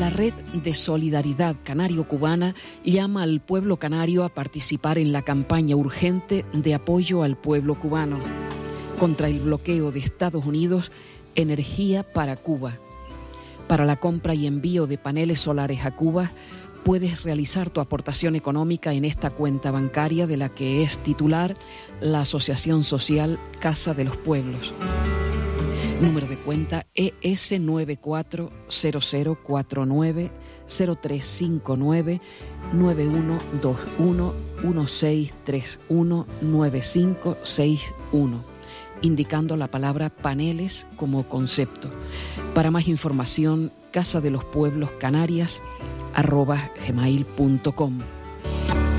La Red de Solidaridad Canario-Cubana llama al pueblo canario a participar en la campaña urgente de apoyo al pueblo cubano contra el bloqueo de Estados Unidos, Energía para Cuba. Para la compra y envío de paneles solares a Cuba, puedes realizar tu aportación económica en esta cuenta bancaria de la que es titular la Asociación Social Casa de los Pueblos. Número de cuenta ES 940049 0359 9121 1631 9561, indicando la palabra paneles como concepto. Para más información, casadelospuebloscanarias@gmail.com.